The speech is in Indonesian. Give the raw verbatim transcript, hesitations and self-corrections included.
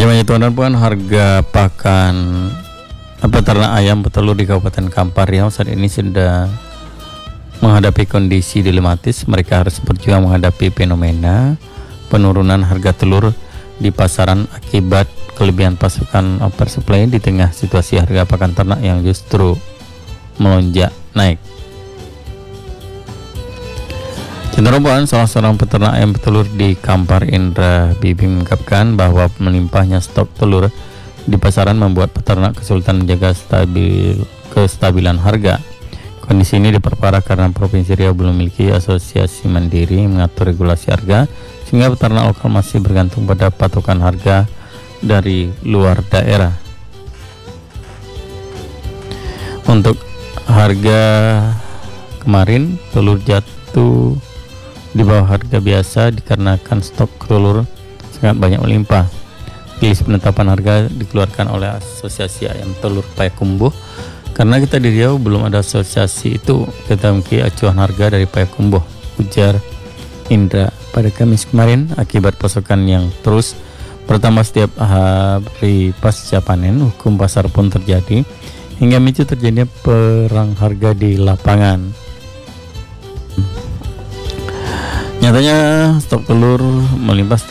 Bagaimana teman puan harga pakan peternak ayam petelur di Kabupaten Kampar Riau saat ini sudah menghadapi kondisi dilematis. Mereka harus berjuang menghadapi fenomena penurunan harga telur di pasaran akibat kelebihan pasokan oversupply di tengah situasi harga pakan ternak yang justru melonjak naik. Cenderung salah seorang peternak ayam petelur di Kampar, Indra Bibi, mengungkapkan bahwa melimpahnya stok telur di pasaran membuat peternak kesulitan menjaga stabil kestabilan harga. Kondisi ini diperparah karena Provinsi Riau belum memiliki asosiasi mandiri mengatur regulasi harga, sehingga peternak lokal masih bergantung pada patokan harga dari luar daerah. Untuk harga kemarin telur jatuh di bawah harga biasa dikarenakan stok telur sangat banyak melimpah. Rilis penetapan harga dikeluarkan oleh Asosiasi Ayam Telur Payakumbuh. Karena kita di Riau belum ada asosiasi itu, kita memiliki acuan harga dari Payakumbuh, ujar Indra pada Kamis kemarin. Akibat pasokan yang terus bertambah setiap hari pasca panen, hukum pasar pun terjadi hingga memicu terjadinya perang harga di lapangan. Nyatanya stok telur melimpah